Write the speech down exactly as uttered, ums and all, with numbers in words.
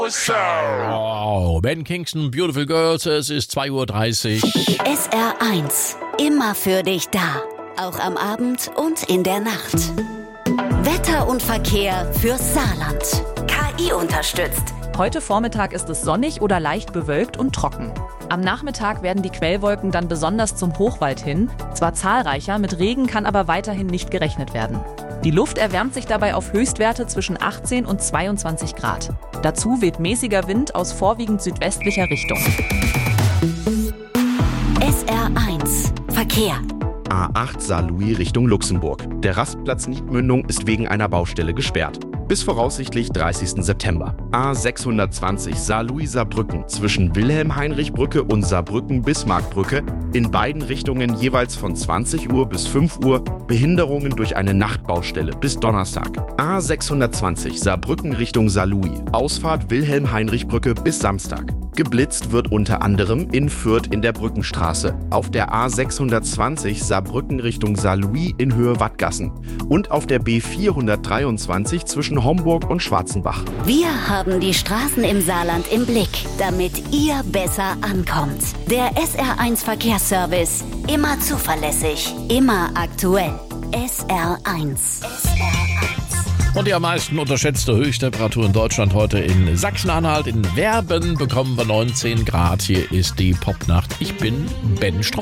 Oh, Ben Kingston, Beautiful Girls, es ist zwei Uhr dreißig. S R eins, immer für dich da. Auch am Abend und in der Nacht. Wetter und Verkehr fürs Saarland. K I unterstützt. Heute Vormittag ist es sonnig oder leicht bewölkt und trocken. Am Nachmittag werden die Quellwolken dann besonders zum Hochwald hin. Zwar zahlreicher, mit Regen kann aber weiterhin nicht gerechnet werden. Die Luft erwärmt sich dabei auf Höchstwerte zwischen achtzehn und zweiundzwanzig Grad. Dazu weht mäßiger Wind aus vorwiegend südwestlicher Richtung. S R eins, Verkehr. A acht Saarlouis Richtung Luxemburg. Der Rastplatz Niedmündung ist wegen einer Baustelle gesperrt. Bis voraussichtlich dreißigsten September. A sechshundertzwanzig Saarlouis-Saarbrücken zwischen Wilhelm-Heinrich-Brücke und Saarbrücken-Bismarck-Brücke in beiden Richtungen jeweils von zwanzig Uhr bis fünf Uhr. Behinderungen durch eine Nachtbaustelle bis Donnerstag. A sechshundertzwanzig Saarbrücken Richtung Saarlouis. Ausfahrt Wilhelm-Heinrich-Brücke bis Samstag. Geblitzt wird unter anderem in Fürth in der Brückenstraße, auf der A sechshundertzwanzig Saarbrücken Richtung Saarlouis in Höhe Wattgassen und auf der B vierhundertdreiundzwanzig zwischen Homburg und Schwarzenbach. Wir haben die Straßen im Saarland im Blick, damit ihr besser ankommt. Der S R eins Verkehrsservice, immer zuverlässig, immer aktuell. S R eins. S R eins. Und die am meisten unterschätzte Höchsttemperatur in Deutschland heute in Sachsen-Anhalt. In Werben bekommen wir neunzehn Grad. Hier ist die Popnacht. Ich bin Ben Strauß.